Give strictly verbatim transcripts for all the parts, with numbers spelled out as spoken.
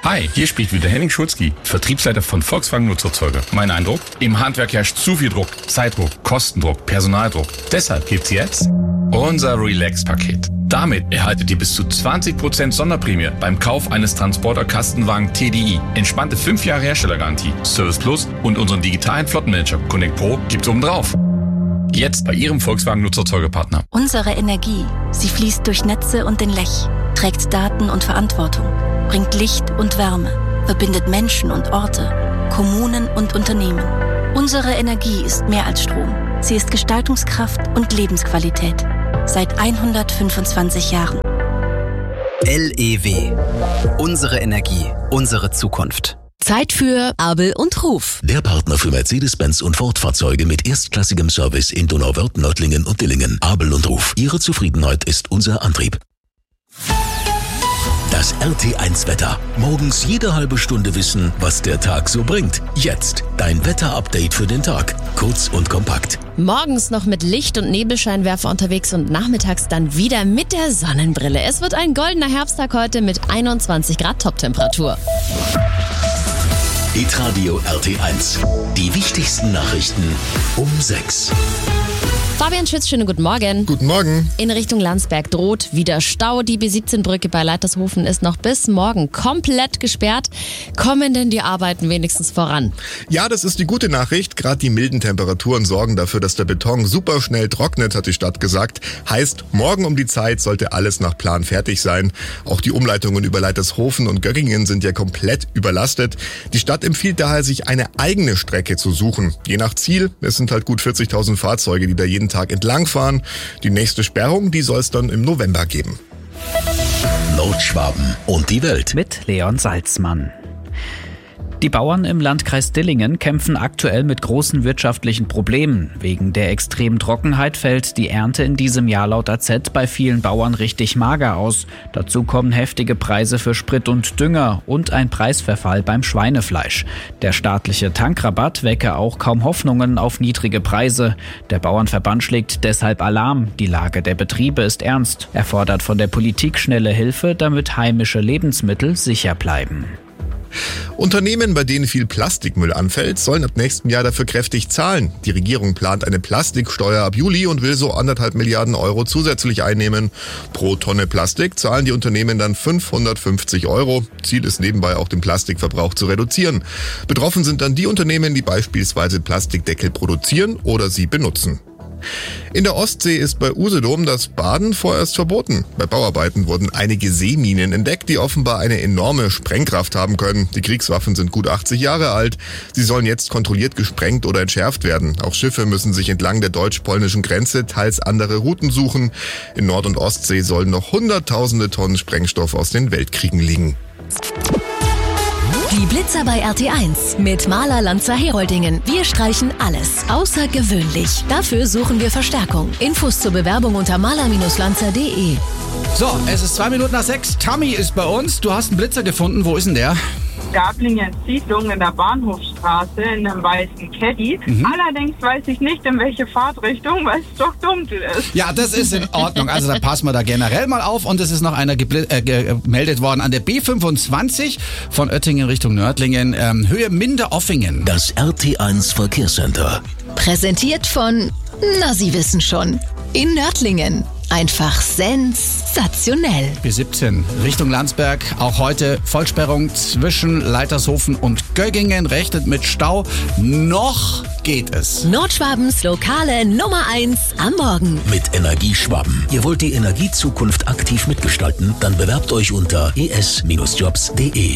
Hi, hier spricht wieder Henning Schulzki, Vertriebsleiter von Volkswagen Nutzerzeuger. Mein Eindruck? Im Handwerk herrscht zu viel Druck, Zeitdruck, Kostendruck, Personaldruck. Deshalb gibt's jetzt unser Relax-Paket. Damit erhaltet ihr bis zu zwanzig Prozent Sonderprämie beim Kauf eines Transporter-Kastenwagen T D I. Entspannte fünf Jahre Herstellergarantie, Service Plus und unseren digitalen Flottenmanager Connect Pro gibt's obendrauf. Jetzt bei Ihrem Volkswagen Nutzerzeugerpartner. Unsere Energie, sie fließt durch Netze und den Lech, trägt Daten und Verantwortung, bringt Licht und Wärme, verbindet Menschen und Orte, Kommunen und Unternehmen. Unsere Energie ist mehr als Strom. Sie ist Gestaltungskraft und Lebensqualität. Seit hundertfünfundzwanzig Jahren. L E W. Unsere Energie, unsere Zukunft. Zeit für Abel und Ruf. Der Partner für Mercedes-Benz und Ford-Fahrzeuge mit erstklassigem Service in Donauwörth, Nördlingen und Dillingen. Abel und Ruf. Ihre Zufriedenheit ist unser Antrieb. Das R T eins Wetter. Morgens jede halbe Stunde wissen, was der Tag so bringt. Jetzt dein Wetter-Update für den Tag. Kurz und kompakt. Morgens noch mit Licht- und Nebelscheinwerfer unterwegs und nachmittags dann wieder mit der Sonnenbrille. Es wird ein goldener Herbsttag heute mit einundzwanzig Grad Toptemperatur. Hitradio R T eins. Die wichtigsten Nachrichten um sechs. Fabian Schütz, schönen guten Morgen. Guten Morgen. In Richtung Landsberg droht wieder Stau. Die B siebzehn Brücke bei Leitershofen ist noch bis morgen komplett gesperrt. Kommen denn die Arbeiten wenigstens voran? Ja, das ist die gute Nachricht. Gerade die milden Temperaturen sorgen dafür, dass der Beton super schnell trocknet, hat die Stadt gesagt. Heißt, morgen um die Zeit sollte alles nach Plan fertig sein. Auch die Umleitungen über Leitershofen und Göggingen sind ja komplett überlastet. Die Stadt empfiehlt daher, sich eine eigene Strecke zu suchen. Je nach Ziel, es sind halt gut vierzigtausend Fahrzeuge, die da jeden Tag entlangfahren. Die nächste Sperrung, die soll es dann im November geben. Nordschwaben und die Welt. Mit Leon Salzmann. Die Bauern im Landkreis Dillingen kämpfen aktuell mit großen wirtschaftlichen Problemen. Wegen der extremen Trockenheit fällt die Ernte in diesem Jahr laut A Z bei vielen Bauern richtig mager aus. Dazu kommen heftige Preise für Sprit und Dünger und ein Preisverfall beim Schweinefleisch. Der staatliche Tankrabatt wecke auch kaum Hoffnungen auf niedrige Preise. Der Bauernverband schlägt deshalb Alarm. Die Lage der Betriebe ist ernst. Er fordert von der Politik schnelle Hilfe, damit heimische Lebensmittel sicher bleiben. Unternehmen, bei denen viel Plastikmüll anfällt, sollen ab nächstem Jahr dafür kräftig zahlen. Die Regierung plant eine Plastiksteuer ab Juli und will so anderthalb Milliarden Euro zusätzlich einnehmen. Pro Tonne Plastik zahlen die Unternehmen dann fünfhundertfünfzig Euro. Ziel ist nebenbei auch, den Plastikverbrauch zu reduzieren. Betroffen sind dann die Unternehmen, die beispielsweise Plastikdeckel produzieren oder sie benutzen. In der Ostsee ist bei Usedom das Baden vorerst verboten. Bei Bauarbeiten wurden einige Seeminen entdeckt, die offenbar eine enorme Sprengkraft haben können. Die Kriegswaffen sind gut achtzig Jahre alt. Sie sollen jetzt kontrolliert gesprengt oder entschärft werden. Auch Schiffe müssen sich entlang der deutsch-polnischen Grenze teils andere Routen suchen. In Nord- und Ostsee sollen noch hunderttausende Tonnen Sprengstoff aus den Weltkriegen liegen. Die Blitzer bei R T eins mit Maler Lanzer Heroldingen. Wir streichen alles außergewöhnlich. Dafür suchen wir Verstärkung. Infos zur Bewerbung unter maler Lanzer punkt de. So, es ist zwei Minuten nach sechs. Tammy ist bei uns. Du hast einen Blitzer gefunden. Wo ist denn der? Gablingen Siedlung in der Bahnhofstraße in einem weißen Caddy. Mhm. Allerdings weiß ich nicht, in welche Fahrtrichtung, weil es doch dunkel ist. Ja, das ist in Ordnung. Also da passen wir da generell mal auf. Und es ist noch einer gebl- äh, gemeldet worden an der B fünfundzwanzig von Oettingen Richtung Nördlingen, ähm, Höhe Minderoffingen. Das R T eins Verkehrscenter. Präsentiert von, na Sie wissen schon, in Nördlingen. Einfach sensationell. B siebzehn Richtung Landsberg. Auch heute Vollsperrung zwischen Leitershofen und Göggingen. Rechnet mit Stau. Noch geht es. Nordschwabens lokale Nummer eins am Morgen. Mit Energieschwaben. Ihr wollt die Energiezukunft aktiv mitgestalten? Dann bewerbt euch unter e s Jobs punkt de.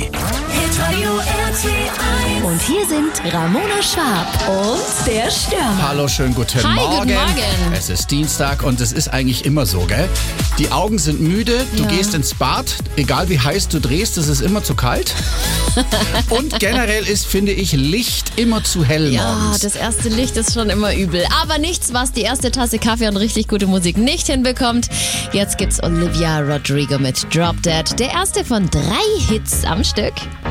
Und hier sind Ramona Schwab und der Stürmer. Hallo, schönen guten Hi, Morgen. guten Morgen. Es ist Dienstag und es ist eigentlich immer so, gell? Die Augen sind müde, du Ja. gehst ins Bad, egal wie heiß du drehst, es ist immer zu kalt. Und generell ist, finde ich, Licht immer zu hell Ja, morgens. das erste Licht ist schon immer übel. Aber nichts, was die erste Tasse Kaffee und richtig gute Musik nicht hinbekommt. Jetzt gibt's Olivia Rodrigo mit Drop Dead. Der erste von drei Hits am Stück.